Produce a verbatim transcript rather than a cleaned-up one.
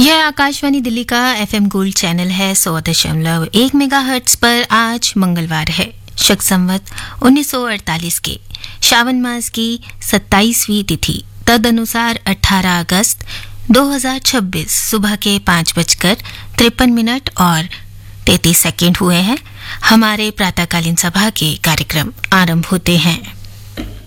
यह आकाशवाणी दिल्ली का FM gold channel है सौ दशमलव एक मेगाहर्ट्ज पर। आज मंगलवार है, शक संवत उन्नीस सौ अड़तालीस के श्रावण मास की सत्ताईसवीं तिथि, तदनुसार अठारह अगस्त दो हज़ार छब्बीस सुबह के पाँच बजकर तिरपन मिनट और तैंतीस सेकेंड हुए हैं। हमारे प्रातःकालीन सभा के कार्यक्रम आरंभ होते हैं।